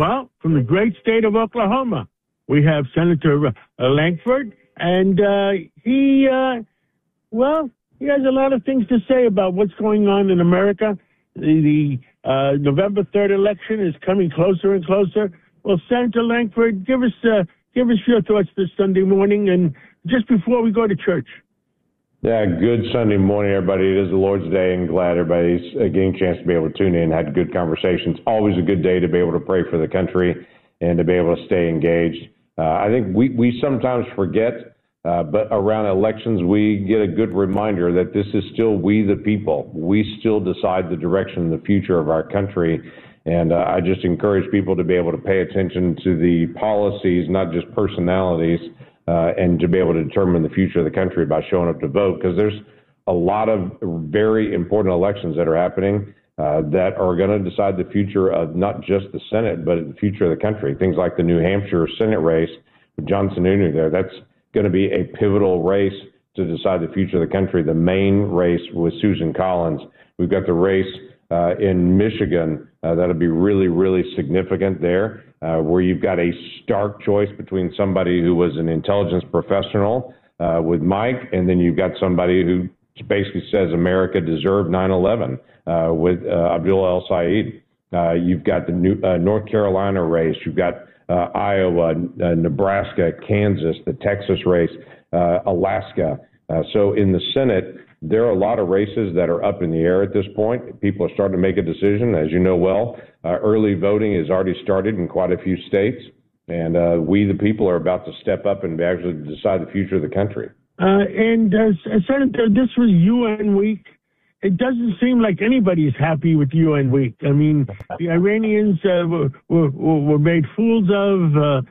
Well, from the great state of Oklahoma, we have Senator Lankford, and he has a lot of things to say about what's going on in America. The November 3rd election is coming closer and closer. Well, Senator Lankford, give us your thoughts this Sunday morning, and just before we go to church. Yeah, good Sunday morning, everybody. It is the Lord's Day, and glad everybody's getting a chance to be able to tune in, had good conversations. Always a good day to be able to pray for the country and to be able to stay engaged. I think we sometimes forget, but around elections, we get a good reminder that this is still we the people. We still decide the direction and the future of our country. And I just encourage people to be able to pay attention to the policies, not just personalities, and to be able to determine the future of the country by showing up to vote, because there's a lot of very important elections that are happening that are going to decide the future of not just the Senate, but the future of the country. Things like the New Hampshire Senate race with John Sununu there, that's going to be a pivotal race to decide the future of the country. The main race with Susan Collins. We've got the race in Michigan that'll be really, really significant there. Where you've got a stark choice between somebody who was an intelligence professional with Mike, and then you've got somebody who basically says America deserved 9/11 with Abdullah El-Sayed. You've got the North Carolina race. You've got Iowa, Nebraska, Kansas, the Texas race, Alaska. So in the Senate, there are a lot of races that are up in the air at this point. People are starting to make a decision. As you know well, early voting has already started in quite a few states, and we, the people, are about to step up and actually decide the future of the country. Senator, this was UN week. It doesn't seem like anybody is happy with UN week. I mean, the Iranians were made fools of.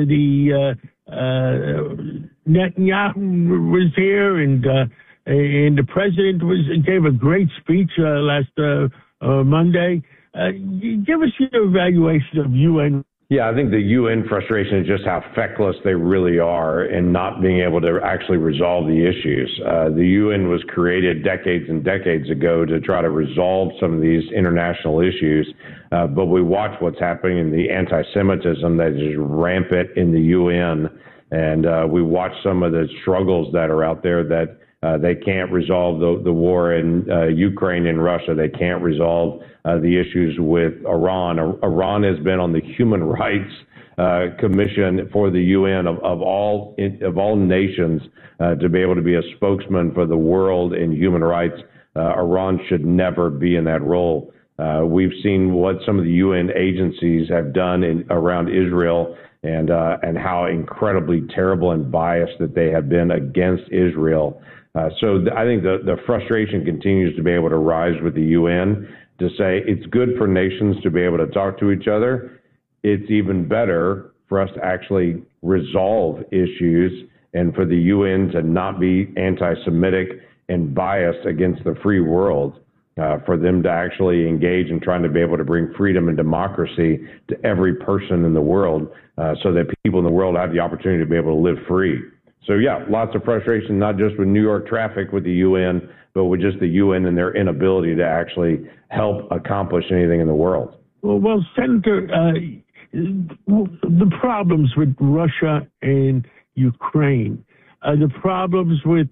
Netanyahu was here, and the president gave a great speech last Monday. Give us your evaluation of UN. Yeah, I think the UN frustration is just how feckless they really are in not being able to actually resolve the issues. The UN was created decades and decades ago to try to resolve some of these international issues, but we watch what's happening in the anti-Semitism that is rampant in the UN, and we watch some of the struggles that are out there that they can't resolve the war in Ukraine and Russia. They can't resolve the issues with Iran. Iran has been on the Human Rights Commission for the UN of all nations to be able to be a spokesman for the world in human rights. Iran should never be in that role. We've seen what some of the UN agencies have done around Israel and how incredibly terrible and biased that they have been against Israel. So I think the frustration continues to be able to rise with the UN to say it's good for nations to be able to talk to each other. It's even better for us to actually resolve issues and for the UN to not be anti-Semitic and biased against the free world, for them to actually engage in trying to be able to bring freedom and democracy to every person in the world so that people in the world have the opportunity to be able to live free. So, yeah, lots of frustration, not just with New York traffic with the UN, but with just the UN and their inability to actually help accomplish anything in the world. Well, Senator, the problems with Russia and Ukraine, the problems with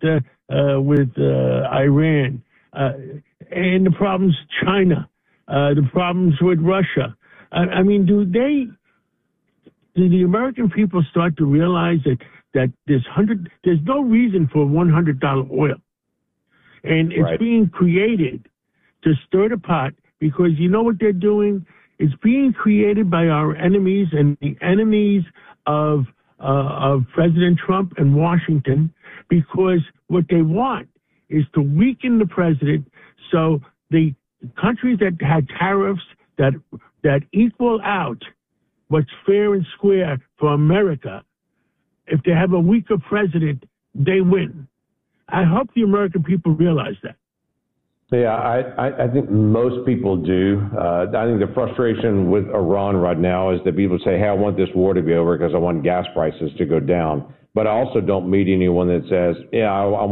Iran, and the problems with China, the problems with Russia. I mean, do the American people start to realize that there's no reason for $100 oil, and it's right. Being created to stir the pot, because you know what they're doing? It's being created by our enemies and the enemies of President Trump and Washington, because what they want is to weaken the president, so the countries that had tariffs that equal out what's fair and square for America, if they have a weaker president, they win. I hope the American people realize that. Yeah, I think most people do. I think the frustration with Iran right now is that people say, hey, I want this war to be over because I want gas prices to go down. But I also don't meet anyone that says, yeah, I want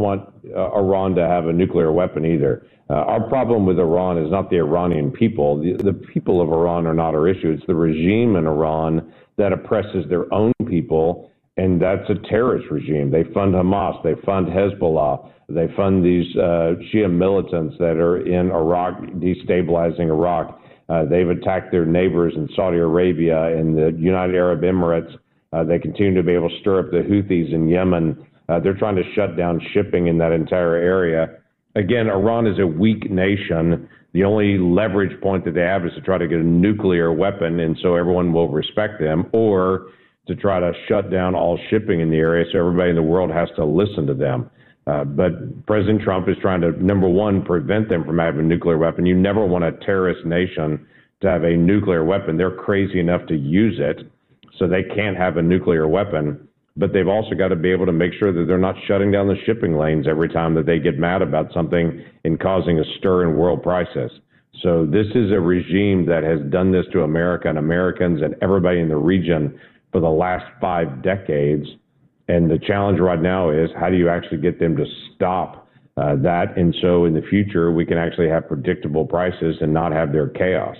Iran to have a nuclear weapon either. Our problem with Iran is not the Iranian people. The people of Iran are not our issue. It's the regime in Iran that oppresses their own people, and that's a terrorist regime. They fund Hamas. They fund Hezbollah. They fund these Shia militants that are in Iraq, destabilizing Iraq. They've attacked their neighbors in Saudi Arabia and the United Arab Emirates. They continue to be able to stir up the Houthis in Yemen. They're trying to shut down shipping in that entire area. Again, Iran is a weak nation. The only leverage point that they have is to try to get a nuclear weapon, and so everyone will respect them, or to try to shut down all shipping in the area so everybody in the world has to listen to them. But President Trump is trying to, number one, prevent them from having a nuclear weapon. You never want a terrorist nation to have a nuclear weapon. They're crazy enough to use it, so they can't have a nuclear weapon. But they've also got to be able to make sure that they're not shutting down the shipping lanes every time that they get mad about something and causing a stir in world prices. So this is a regime that has done this to America and Americans and everybody in the region for the last 5 decades. And the challenge right now is, how do you actually get them to stop that? And so in the future, we can actually have predictable prices and not have their chaos.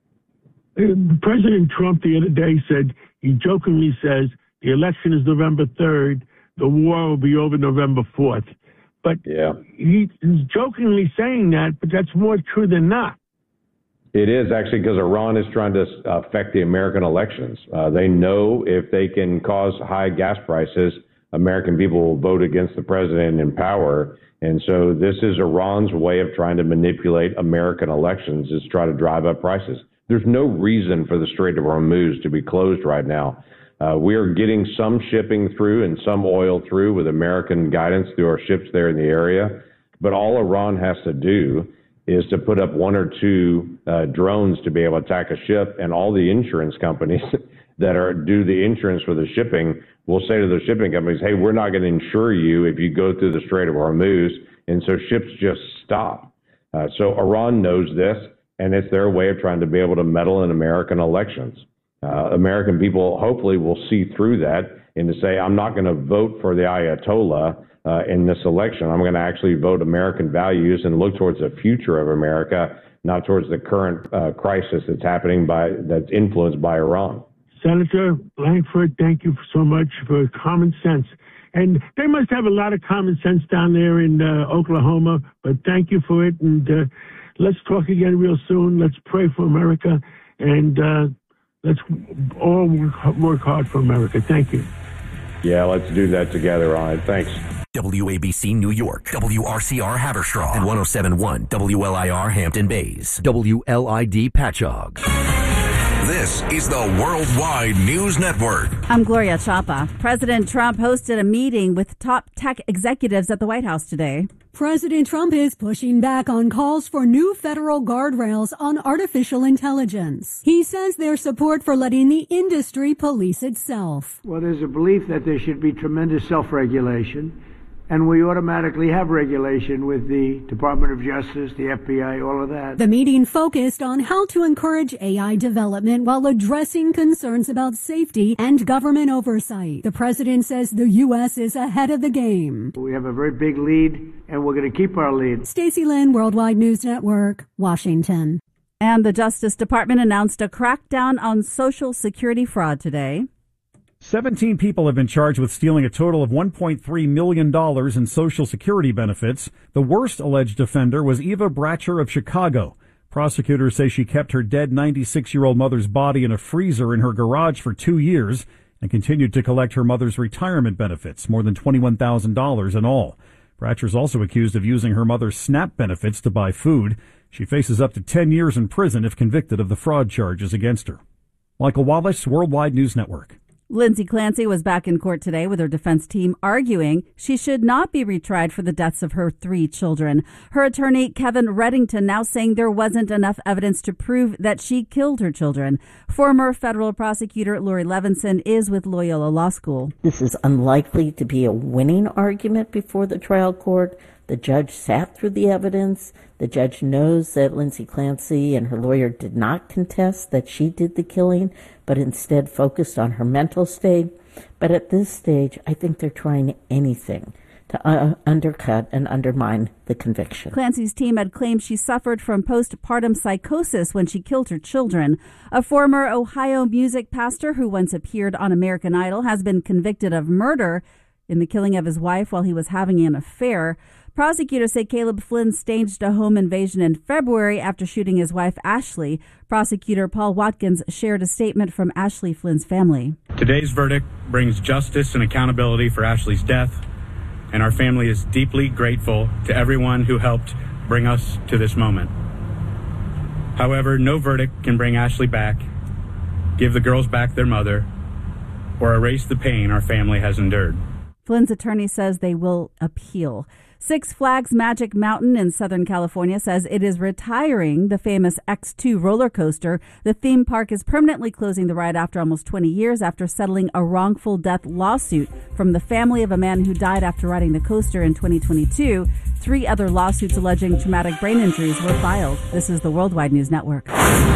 President Trump the other day said, he jokingly says, the election is November 3rd. The war will be over November 4th. But yeah, he's jokingly saying that, but that's more true than not. It is actually, because Iran is trying to affect the American elections. They know if they can cause high gas prices, American people will vote against the president in power. And so this is Iran's way of trying to manipulate American elections, is try to drive up prices. There's no reason for the Strait of Hormuz to be closed right now. We are getting some shipping through and some oil through with American guidance through our ships there in the area. But all Iran has to do is to put up 1 or 2 drones to be able to attack a ship, and all the insurance companies that do the insurance for the shipping will say to the shipping companies, hey, we're not going to insure you if you go through the Strait of Hormuz. And so ships just stop. So Iran knows this, and it's their way of trying to be able to meddle in American elections. American people hopefully will see through that and to say, I'm not going to vote for the Ayatollah in this election. I'm going to actually vote American values and look towards the future of America, not towards the current crisis that's happening that's influenced by Iran. Senator Lankford, thank you so much for common sense. And they must have a lot of common sense down there in Oklahoma, but thank you for it. And let's talk again real soon. Let's pray for America, and let's all work hard for America. Thank you. Yeah, let's do that together, Ryan. Thanks. WABC New York, WRCR Haverstraw, and 107.1 WLIR Hampton Bays, WLID Patchogue. This is the Worldwide News Network. I'm Gloria Chapa. President Trump hosted a meeting with top tech executives at the White House today. President Trump is pushing back on calls for new federal guardrails on artificial intelligence. He says there's support for letting the industry police itself. Well, there's a belief that there should be tremendous self-regulation, and we automatically have regulation with the Department of Justice, the FBI, all of that. The meeting focused on how to encourage AI development while addressing concerns about safety and government oversight. The president says the U.S. is ahead of the game. We have a very big lead, and we're going to keep our lead. Stacey Lynn, Worldwide News Network, Washington. And the Justice Department announced a crackdown on Social Security fraud today. 17 people have been charged with stealing a total of $1.3 million in Social Security benefits. The worst alleged offender was Eva Bratcher of Chicago. Prosecutors say she kept her dead 96-year-old mother's body in a freezer in her garage for 2 years and continued to collect her mother's retirement benefits, more than $21,000 in all. Bratcher's also accused of using her mother's SNAP benefits to buy food. She faces up to 10 years in prison if convicted of the fraud charges against her. Michael Wallace, Worldwide News Network. Lindsay Clancy was back in court today with her defense team arguing she should not be retried for the deaths of her 3 children. Her attorney, Kevin Reddington, now saying there wasn't enough evidence to prove that she killed her children. Former federal prosecutor Lori Levinson is with Loyola Law School. This is unlikely to be a winning argument before the trial court. The judge sat through the evidence. The judge knows that Lindsay Clancy and her lawyer did not contest that she did the killing, but instead focused on her mental state. But at this stage, I think they're trying anything to undercut and undermine the conviction. Clancy's team had claimed she suffered from postpartum psychosis when she killed her children. A former Ohio music pastor who once appeared on American Idol has been convicted of murder in the killing of his wife while he was having an affair. Prosecutors say Caleb Flynn staged a home invasion in February after shooting his wife, Ashley. Prosecutor Paul Watkins shared a statement from Ashley Flynn's family. Today's verdict brings justice and accountability for Ashley's death, and our family is deeply grateful to everyone who helped bring us to this moment. However, no verdict can bring Ashley back, give the girls back their mother, or erase the pain our family has endured. Flynn's attorney says they will appeal. Six Flags Magic Mountain in Southern California says it is retiring the famous X2 roller coaster. The theme park is permanently closing the ride after almost 20 years after settling a wrongful death lawsuit from the family of a man who died after riding the coaster in 2022. 3 other lawsuits alleging traumatic brain injuries were filed. This is the Worldwide News Network.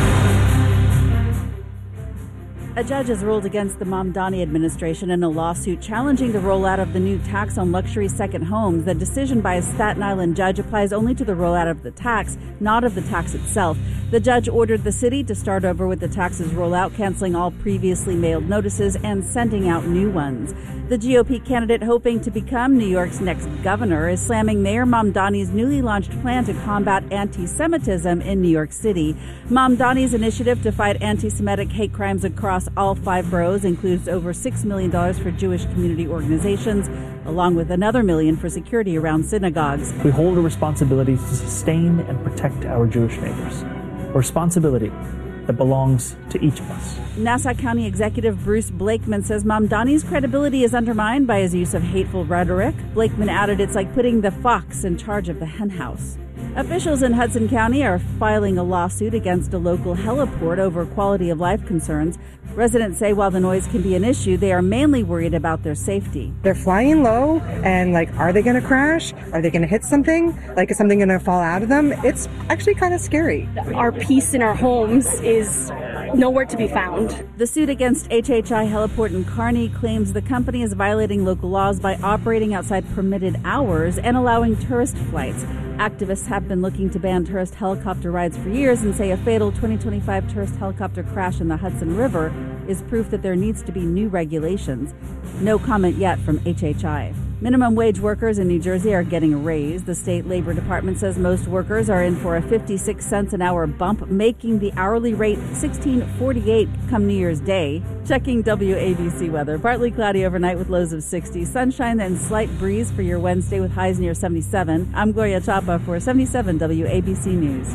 A judge has ruled against the Mamdani administration in a lawsuit challenging the rollout of the new tax on luxury second homes. The decision by a Staten Island judge applies only to the rollout of the tax, not of the tax itself. The judge ordered the city to start over with the tax's rollout, canceling all previously mailed notices and sending out new ones. The GOP candidate hoping to become New York's next governor is slamming Mayor Mamdani's newly launched plan to combat anti-Semitism in New York City. Mamdani's initiative to fight anti-Semitic hate crimes across all 5 boroughs includes over $6 million for Jewish community organizations, along with another $1 million for security around synagogues. We hold a responsibility to sustain and protect our Jewish neighbors, a responsibility that belongs to each of us. Nassau County Executive Bruce Blakeman says Mamdani's credibility is undermined by his use of hateful rhetoric. Blakeman added it's like putting the fox in charge of the henhouse. Officials in Hudson County are filing a lawsuit against a local heliport over quality of life concerns. Residents say while the noise can be an issue, they are mainly worried about their safety. They're flying low and are they going to crash? Are they going to hit something? Is something going to fall out of them? It's actually kind of scary. Our peace in our homes is nowhere to be found. The suit against HHI Heliport in Kearney claims the company is violating local laws by operating outside permitted hours and allowing tourist flights. Activists have been looking to ban tourist helicopter rides for years and say a fatal 2025 tourist helicopter crash in the Hudson River is proof that there needs to be new regulations. No comment yet from HHI. Minimum wage workers in New Jersey are getting a raise. The state labor department says most workers are in for a 56 cents an hour bump, making the hourly rate $16.48 come New Year's Day. Checking WABC weather. Partly cloudy overnight with lows of 60. Sunshine and slight breeze for your Wednesday with highs near 77. I'm Gloria Chapa for 77 WABC News.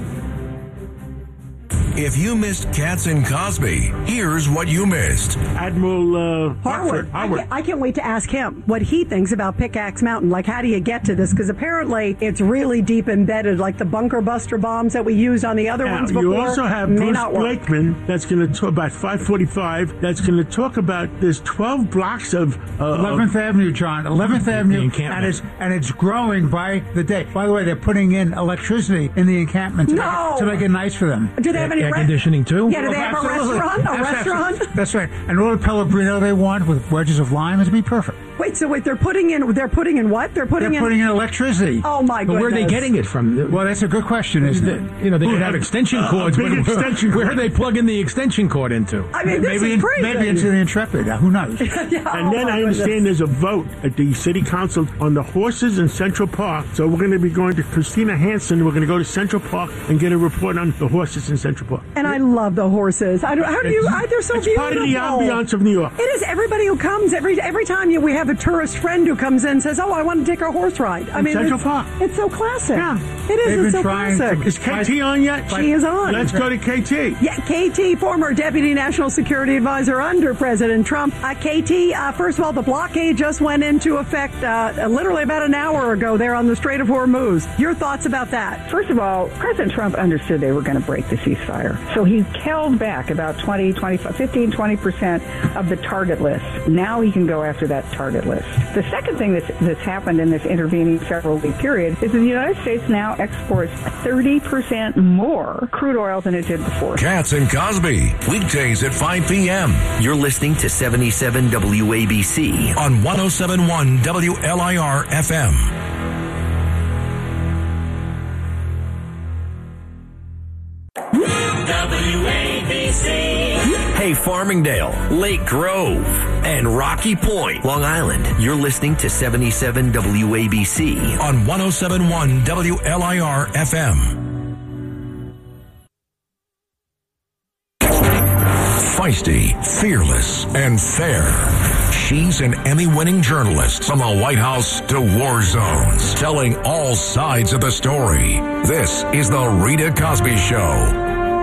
If you missed Katz and Cosby, here's what you missed. Admiral Harwood. I can't wait to ask him what he thinks about Pickaxe Mountain. How do you get to this? Because apparently it's really deep embedded, like the bunker buster bombs that we used on the other ones before. You also have Bruce Blakeman that's going to talk about 545. That's going to talk about there's 12 blocks of 11th Avenue, John. 11th Avenue, and it's growing by the day. By the way, they're putting in electricity in the encampment to make it nice for them. Do they have any air conditioning too? Yeah, do they have a restaurant? That's right. And all the Pellegrino they want with wedges of lime is be perfect. Wait, they're putting in what? They're putting in electricity. Oh my goodness. But where are they getting it from? Well, that's a good question, isn't it? They could have extension cords. Where are they plugging the extension cord into? I mean, this is crazy. Maybe into the Intrepid. Who knows? And then I understand there's a vote at the city council on the horses in Central Park. So we're going to be going to Christina Hansen. We're going to go to Central Park and get a report on the horses in Central Park. And I love the horses. They're so beautiful. It's part of the ambiance of New York. It is. Everybody who comes, every time we have a tourist friend who comes in and says, "Oh, I want to take a horse ride." I mean, Central Park. It's so classic. Yeah, it is. It's so classic. Is KT on yet? She is on. Let's go to KT. Yeah, KT, former Deputy National Security Advisor under President Trump. KT, first of all, the blockade just went into effect literally about an hour ago there on the Strait of Hormuz. Your thoughts about that? First of all, President Trump understood they were going to break the ceasefire. So he held back about 15, 20% of the target list. Now he can go after that target list. list. The second thing that's happened in this intervening several-week period is that the United States now exports 30% more crude oil than it did before. Katz and Cosby, weekdays at 5 p.m. You're listening to 77 WABC on 107.1 WLIR FM. WABC. Hey, Farmingdale, Lake Grove, and Rocky Point, Long Island. You're listening to 77 WABC on 107.1 WLIR FM. Feisty, fearless, and fair. She's an Emmy-winning journalist from the White House to war zones, telling all sides of the story. This is the Rita Cosby Show.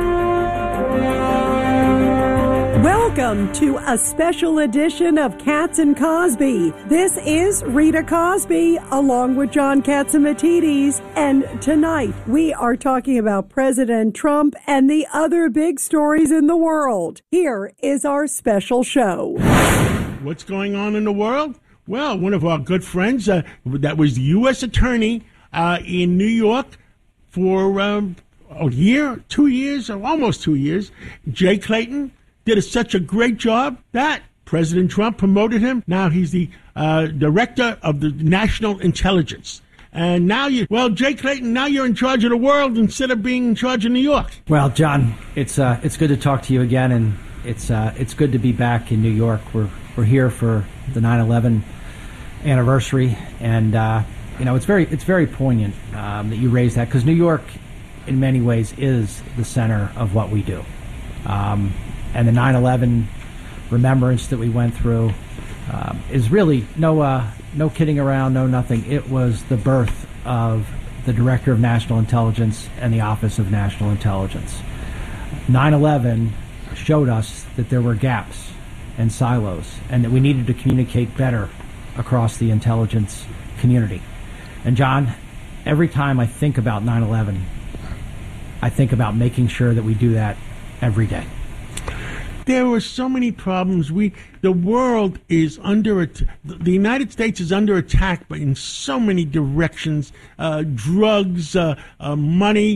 Welcome to a special edition of Katz and Cosby. This is Rita Cosby along with John Catsimatidis, and tonight we are talking about President Trump and the other big stories in the world. Here is our special show. What's going on in the world? Well, one of our good friends that was the U.S. attorney in New York for a year, 2 years, or almost 2 years, Jay Clayton, did such a great job that President Trump promoted him. Now he's the director of the National Intelligence. And now Jay Clayton, now you're in charge of the world instead of being in charge of New York. Well, John, it's good to talk to you again, and it's good to be back in New York. We're here for the 9/11 anniversary, and it's very poignant that you raised that, because New York, in many ways, is the center of what we do. And the 9/11 remembrance that we went through is really no kidding around, no nothing. It was the birth of the Director of National Intelligence and the Office of National Intelligence. 9/11 showed us that there were gaps and silos, and that we needed to communicate better across the intelligence community. And John, every time I think about 9/11, I think about making sure that we do that every day. There were so many problems. The world is the United States is under attack, but in so many directions. Drugs, money.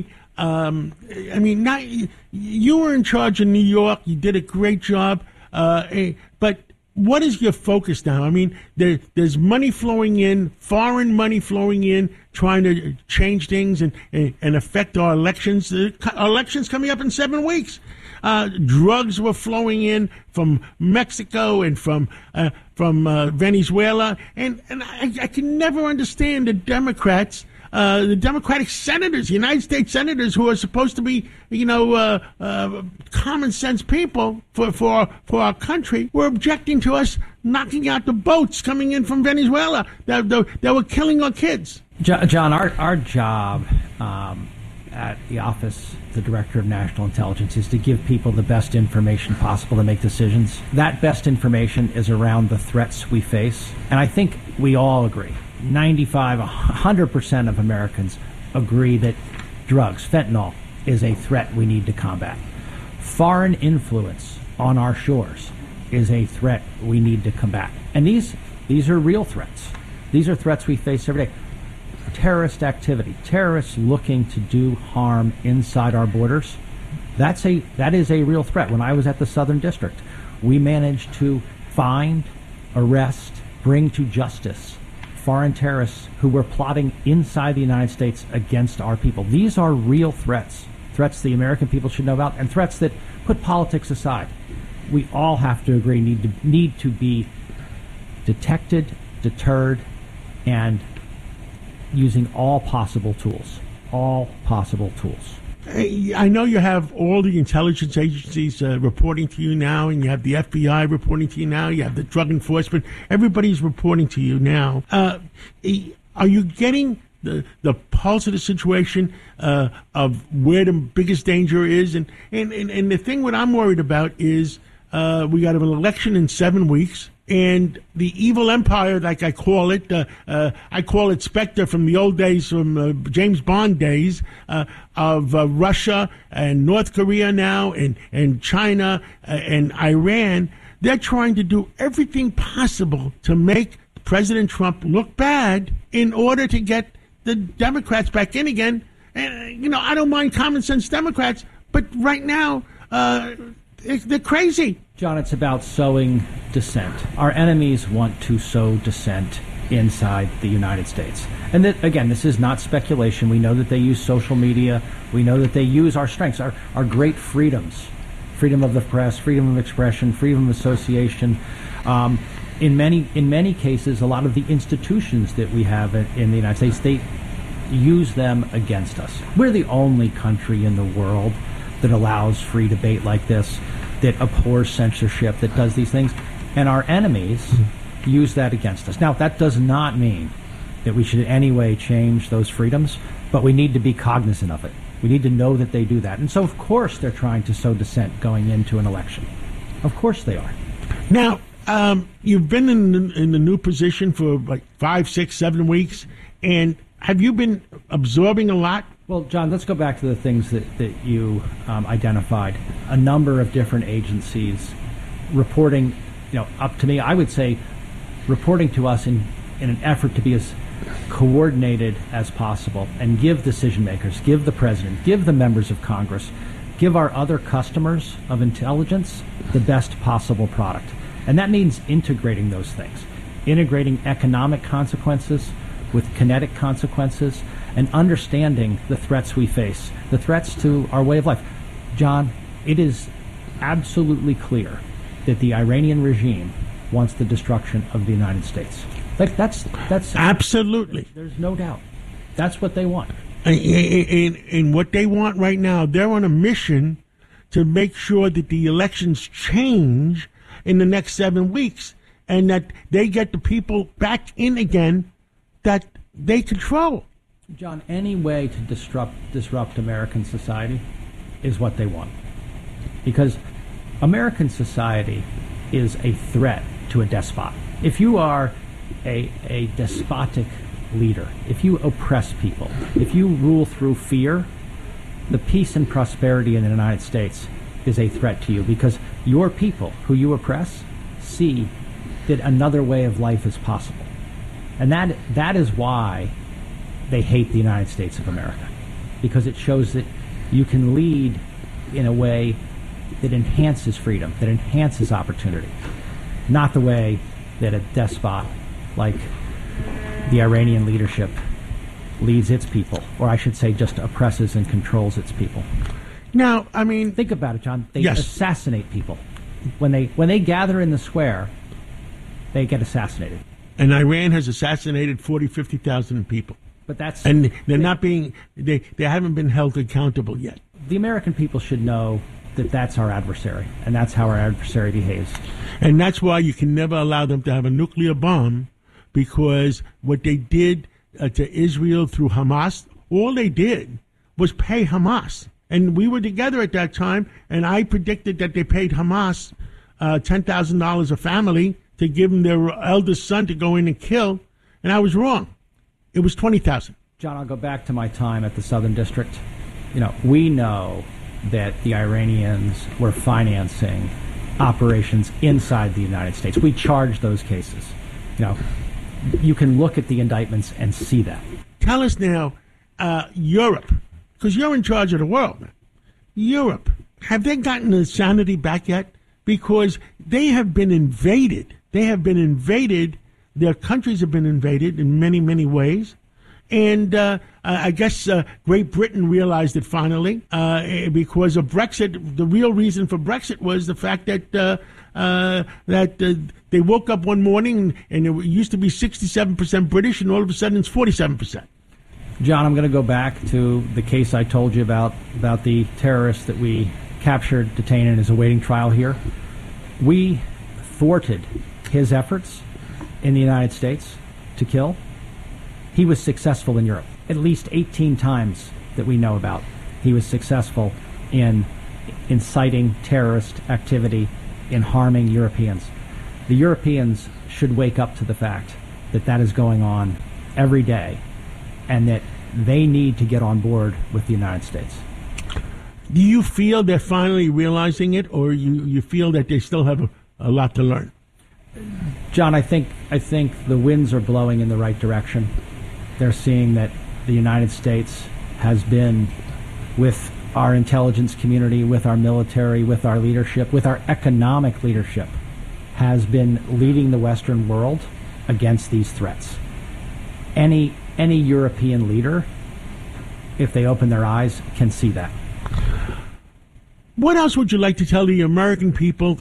You were in charge of New York. You did a great job. But what is your focus now? I mean, there's money flowing in, foreign money flowing in, trying to change things and affect our elections. Our election's coming up in 7 weeks. Drugs were flowing in from Mexico and from Venezuela, and I can never understand the Democrats, the Democratic senators, United States senators, who are supposed to be, common sense people for our country, were objecting to us knocking out the boats coming in from Venezuela that were killing our kids. John, our job at the office, the Director of National Intelligence, is to give people the best information possible to make decisions. That best information is around the threats we face. And I think we all agree, 100% of Americans agree that drugs, fentanyl, is a threat we need to combat. Foreign influence on our shores is a threat we need to combat. And these are real threats. These are threats we face every day. Terrorist activity, terrorists looking to do harm inside our borders, that is a real threat. When I was at the Southern District, we managed to find, arrest, bring to justice foreign terrorists who were plotting inside the United States against our people. These are real threats the American people should know about, and threats that put politics aside. We all have to agree need to be detected, deterred, and using all possible tools. I know you have all the intelligence agencies reporting to you now, and you have the FBI reporting to you now, you have the Drug Enforcement, everybody's reporting to you now. Are you getting the pulse of the situation of where the biggest danger is? And the thing what I'm worried about is we got an election in 7 weeks. And the evil empire, like I call it Spectre from the old days, from James Bond days, of Russia and North Korea now, and China and Iran. They're trying to do everything possible to make President Trump look bad in order to get the Democrats back in again. And, I don't mind common sense Democrats, but right now, they're crazy. John, it's about sowing dissent. Our enemies want to sow dissent inside the United States. And that, again, this is not speculation. We know that they use social media. We know that they use our strengths, our great freedoms, freedom of the press, freedom of expression, freedom of association. In many cases, a lot of the institutions that we have in the United States, they use them against us. We're the only country in the world that allows free debate like this, that abhors censorship, that does these things. And our enemies use that against us. Now, that does not mean that we should in any way change those freedoms, but we need to be cognizant of it. We need to know that they do that. And so, of course, they're trying to sow dissent going into an election. Of course they are. Now, you've been in the new position for like 5, 6, 7 weeks, and have you been absorbing a lot? Well, John, let's go back to the things that you identified. A number of different agencies reporting, up to me, I would say, reporting to us in an effort to be as coordinated as possible and give decision makers, give the president, give the members of Congress, give our other customers of intelligence the best possible product. And that means integrating those things, integrating economic consequences with kinetic consequences, and understanding the threats we face, the threats to our way of life. John, it is absolutely clear that the Iranian regime wants the destruction of the United States. That's absolutely. There's no doubt. That's what they want. And what they want right now, they're on a mission to make sure that the elections change in the next 7 weeks, and that they get the people back in again that they control. John, any way to disrupt American society is what they want. Because American society is a threat to a despot. If you are a despotic leader, if you oppress people, if you rule through fear, the peace and prosperity in the United States is a threat to you, because your people who you oppress see that another way of life is possible. And that is why they hate the United States of America, because it shows that you can lead in a way that enhances freedom, that enhances opportunity, not the way that a despot like the Iranian leadership leads its people, or I should say just oppresses and controls its people. Now, I mean, think about it, John. They yes. assassinate people. When they gather in the square, they get assassinated. And Iran has assassinated 40, 50,000 people. But they're not being, they haven't been held accountable yet. The American people should know that that's our adversary, and that's how our adversary behaves. And that's why you can never allow them to have a nuclear bomb, because what they did to Israel through Hamas, all they did was pay Hamas. And we were together at that time, and I predicted that they paid Hamas $10,000 a family to give them their eldest son to go in and kill, and I was wrong. It was $20,000. John, I'll go back to my time at the Southern District. We know that the Iranians were financing operations inside the United States. We charge those cases. You can look at the indictments and see that. Tell us now, Europe, because you're in charge of the world. Europe, have they gotten their sanity back yet? Because they have been invaded. Their countries have been invaded in many, many ways. And I guess Great Britain realized it finally because of Brexit. The real reason for Brexit was the fact that they woke up one morning and it used to be 67% British, and all of a sudden it's 47%. John, I'm going to go back to the case I told you about the terrorist that we captured, detained, and is awaiting trial here. We thwarted his efforts in the United States to kill. He was successful in Europe. At least 18 times that we know about, he was successful in inciting terrorist activity, in harming Europeans. The Europeans should wake up to the fact that that is going on every day, and that they need to get on board with the United States. Do you feel they're finally realizing it, or you feel that they still have a lot to learn? John, I think the winds are blowing in the right direction. They're seeing that the United States has been, with our intelligence community, with our military, with our leadership, with our economic leadership, has been leading the Western world against these threats. Any European leader, if they open their eyes, can see that. What else would you like to tell the American people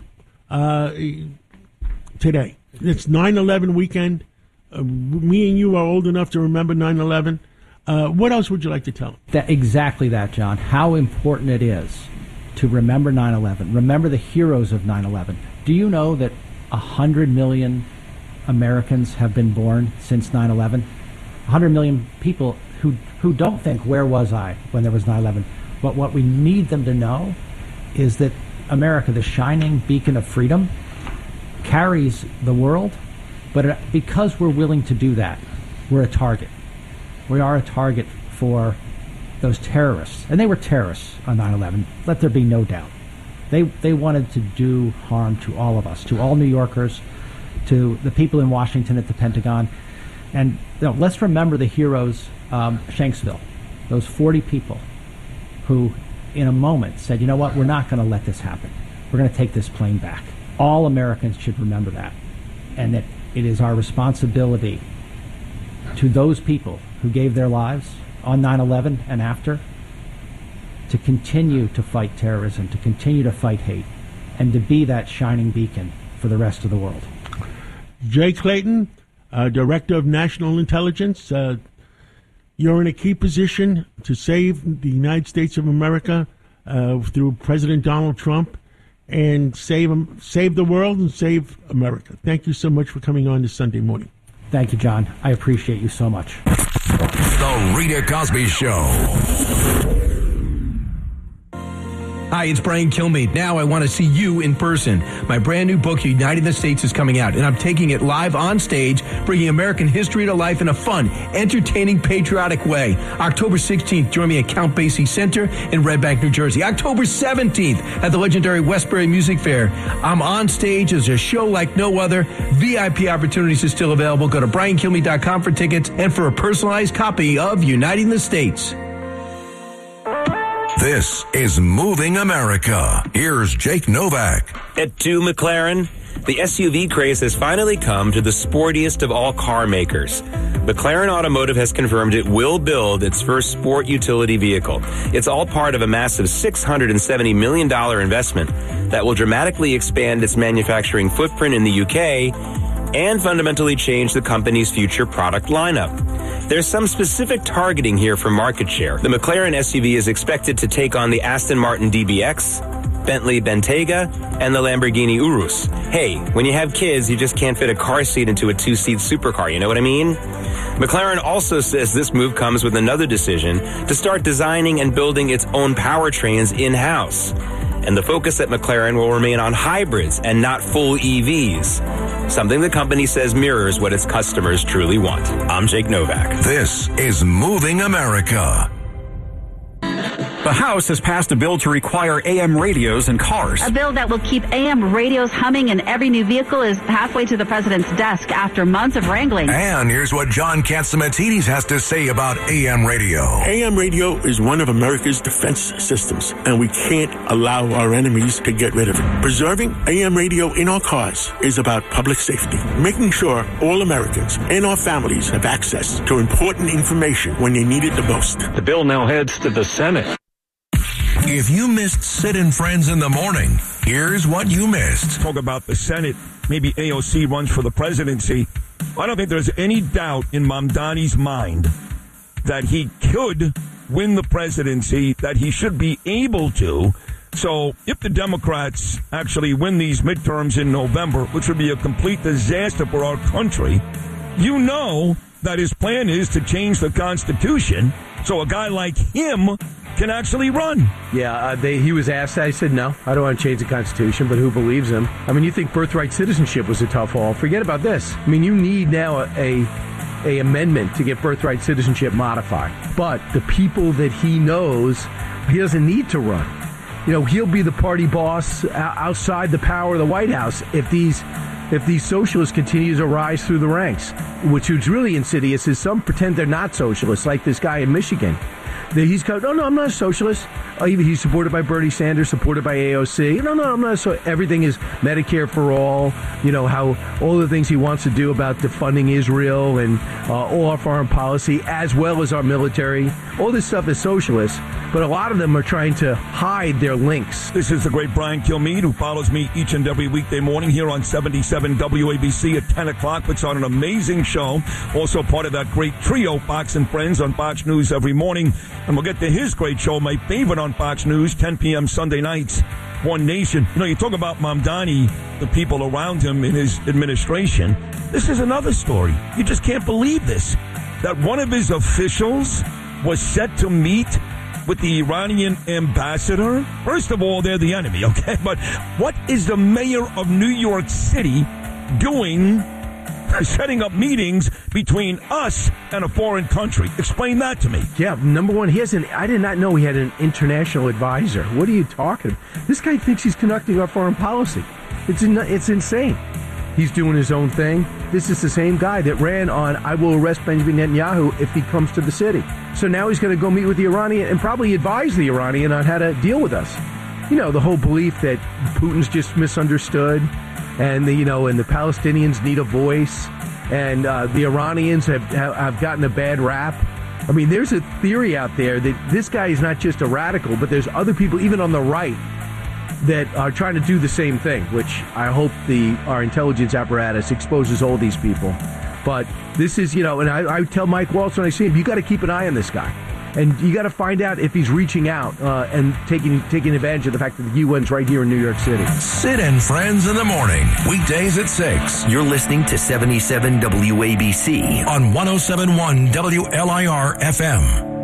today? It's 9/11 weekend. Me and you are old enough to remember 9/11. What else would you like to tell them? Exactly that, John. How important it is to remember 9/11. Remember the heroes of 9/11. Do you know that 100 million Americans have been born since 9/11? 100 million people who don't think, where was I when there was 9/11? But what we need them to know is that America, the shining beacon of freedom, carries the world, but because we're willing to do that, we're a target. We are a target for those terrorists. And they were terrorists on 9/11. Let there be no doubt. They wanted to do harm to all of us, to all New Yorkers, to the people in Washington at the Pentagon. And let's remember the heroes, Shanksville, those 40 people who in a moment said, you know what, we're not going to let this happen. We're going to take this plane back. All Americans should remember that. And that it is our responsibility to those people who gave their lives on 9/11 and after to continue to fight terrorism, to continue to fight hate, and to be that shining beacon for the rest of the world. Jay Clayton, Director of National Intelligence, you're in a key position to save the United States of America through President Donald Trump and save the world and save America. Thank you so much for coming on this Sunday morning. Thank you, John. I appreciate you so much. The Rita Cosby Show. Hi, it's Brian Kilmeade. Now I want to see you in person. My brand new book, Uniting the States, is coming out, and I'm taking it live on stage, bringing American history to life in a fun, entertaining, patriotic way. October 16th, join me at Count Basie Center in Red Bank, New Jersey. October 17th at the legendary Westbury Music Fair. I'm on stage as a show like no other. VIP opportunities are still available. Go to BrianKilmeade.com for tickets and for a personalized copy of Uniting the States. This is Moving America. Here's Jake Novak. At 2 McLaren, the SUV craze has finally come to the sportiest of all car makers. McLaren Automotive has confirmed it will build its first sport utility vehicle. It's all part of a massive $670 million investment that will dramatically expand its manufacturing footprint in the UK and fundamentally change the company's future product lineup. There's some specific targeting here for market share. The McLaren SUV is expected to take on the Aston Martin DBX, Bentley Bentayga, and the Lamborghini Urus. Hey, when you have kids, you just can't fit a car seat into a 2-seat supercar, you know what I mean? McLaren also says this move comes with another decision to start designing and building its own powertrains in-house. And the focus at McLaren will remain on hybrids and not full EVs, something the company says mirrors what its customers truly want. I'm Jake Novak. This is Moving America. The House has passed a bill to require AM radios in cars. A bill that will keep AM radios humming in every new vehicle is halfway to the president's desk after months of wrangling. And here's what John Catsimatidis has to say about AM radio. AM radio is one of America's defense systems, and we can't allow our enemies to get rid of it. Preserving AM radio in our cars is about public safety, making sure all Americans and our families have access to important information when they need it the most. The bill now heads to the Senate. If you missed Sid and Friends in the morning, here's what you missed. Talk about the Senate. Maybe AOC runs for the presidency. I don't think there's any doubt in Mamdani's mind that he could win the presidency, that he should be able to. So if the Democrats actually win these midterms in November, which would be a complete disaster for our country, you know that his plan is to change the Constitution so a guy like him can actually run. Yeah, he was asked that. He said, no, I don't want to change the Constitution, but who believes him? I mean, you think birthright citizenship was a tough haul. Forget about this. I mean, you need now a amendment to get birthright citizenship modified. But the people that he knows, he doesn't need to run. You know, he'll be the party boss outside the power of the White House if these if these socialists continue to rise through the ranks. Which is really insidious is some pretend they're not socialists, like this guy in Michigan. He's going, no, I'm not a socialist. He's supported by Bernie Sanders, supported by AOC. No, I'm not. So everything is Medicare for all. How all the things he wants to do about defunding Israel and all our foreign policy, as well as our military. All this stuff is socialist, but a lot of them are trying to hide their links. This is the great Brian Kilmeade, who follows me each and every weekday morning here on 77 WABC at 10 o'clock. Puts on an amazing show. Also part of that great trio, Fox and Friends, on Fox News every morning. And we'll get to his great show, my favorite on Fox News, 10 p.m. Sunday nights, One Nation. You talk about Mamdani, the people around him in his administration. This is another story. You just can't believe this. That one of his officials was set to meet with the Iranian ambassador. First of all, they're the enemy, okay? But what is the mayor of New York City doing, setting up meetings between us and a foreign country? Explain that to me. Yeah, number one, I did not know he had an international advisor. What are you talking about? This guy thinks he's conducting our foreign policy. It's insane. He's doing his own thing. This is the same guy that ran on, I will arrest Benjamin Netanyahu if he comes to the city. So now he's going to go meet with the Iranian and probably advise the Iranian on how to deal with us. The whole belief that Putin's just misunderstood and the Palestinians need a voice and the Iranians have gotten a bad rap. I mean, there's a theory out there that this guy is not just a radical, but there's other people, even on the right, that are trying to do the same thing, which I hope our intelligence apparatus exposes all these people. But this is, and I tell Mike Waltz when I see him, you got to keep an eye on this guy. And you got to find out if he's reaching out and taking advantage of the fact that the UN's right here in New York City. Sid and Friends in the morning, weekdays at 6. You're listening to 77 WABC on 107.1 WLIR FM.